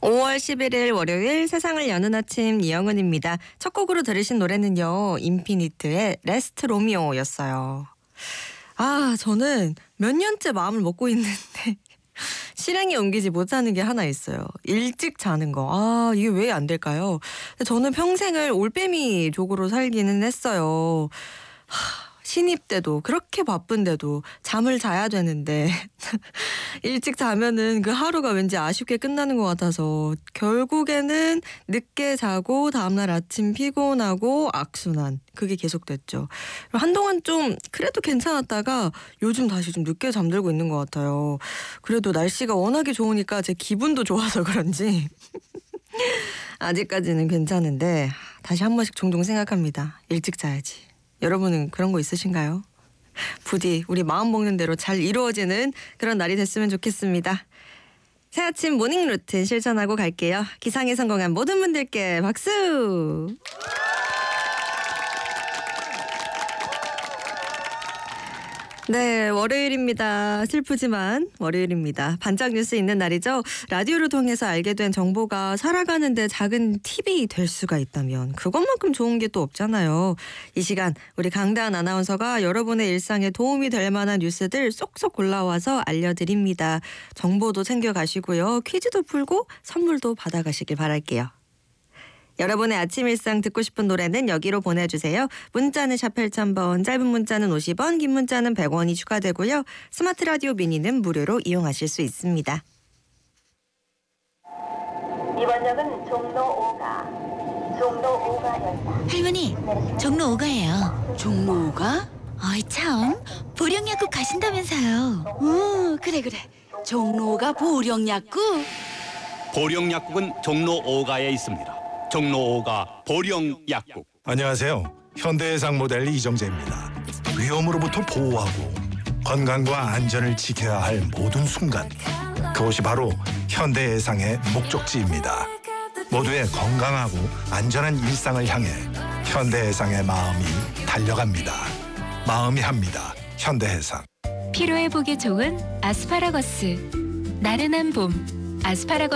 5월 11일 월요일 세상을 여는 아침 이영은입니다. 첫 곡으로 들으신 노래는요. 인피니트의 레스트 로미오였어요. 저는 몇 년째 마음을 먹고 있는데 실행에 옮기지 못하는 게 하나 있어요. 일찍 자는 거. 이게 왜 안 될까요? 저는 평생을 올빼미족으로 살기는 했어요. 신입 때도 그렇게 바쁜데도 잠을 자야 되는데 일찍 자면은 그 하루가 왠지 아쉽게 끝나는 것 같아서 결국에는 늦게 자고 다음날 아침 피곤하고 악순환 그게 계속됐죠. 한동안 좀 그래도 괜찮았다가 요즘 다시 좀 늦게 잠들고 있는 것 같아요. 그래도 날씨가 워낙에 좋으니까 제 기분도 좋아서 그런지 아직까지는 괜찮은데 다시 한 번씩 종종 생각합니다. 일찍 자야지. 여러분은 그런 거 있으신가요? 부디 우리 마음 먹는 대로 잘 이루어지는 그런 날이 됐으면 좋겠습니다. 새 아침 모닝 루틴 실천하고 갈게요. 기상에 성공한 모든 분들께 박수! 네, 월요일입니다. 슬프지만 월요일입니다. 반짝 뉴스 있는 날이죠. 라디오를 통해서 알게 된 정보가 살아가는데 작은 팁이 될 수가 있다면 그것만큼 좋은 게 또 없잖아요. 이 시간 우리 강다은 아나운서가 여러분의 일상에 도움이 될 만한 뉴스들 쏙쏙 골라와서 알려드립니다. 정보도 챙겨가시고요. 퀴즈도 풀고 선물도 받아가시길 바랄게요. 여러분의 아침 일상 듣고 싶은 노래는 여기로 보내주세요. 문자는 샵 8000번, 짧은 문자는 50원, 긴 문자는 100원이 추가되고요. 스마트 라디오 미니는 무료로 이용하실 수 있습니다. 이번 역은 종로 5가역입니다. 할머니, 종로 5가예요. 종로 5가? 어이 참, 보령약국 가신다면서요. 그래. 종로 5가 보령약국? 보령약국은 종로 5가에 있습니다. 종로 5가 보령약국. 안녕하세요. 현대해상 모델 이정재입니다. 위험으로부터 보호하고 건강과 안전을 지켜야 할 모든 순간, 그것이 바로 현대해상의 목적지입니다. 모두의 건강하고 안전한 일상을 향해 현대해상의 마음이 달려갑니다. 마음이 합니다. 현대해상. 피로회복에 좋은 아스파라거스. 나른한 봄 아스파라거스